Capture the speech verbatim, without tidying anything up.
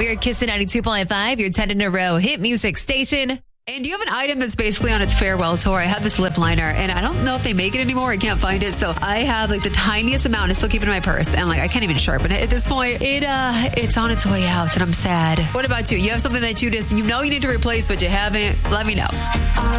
We are Kissing ninety-two point five, your ten in a row hit music station. And you have an item that's basically on its farewell tour. I have this lip liner, and I don't know if they make it anymore. I can't find it. So I have like the tiniest amount. I still keep it in my purse, and like I can't even sharpen it at this point. It uh, it's on its way out, and I'm sad. What about you? You have something that you just you know you need to replace, but you haven't? Let me know.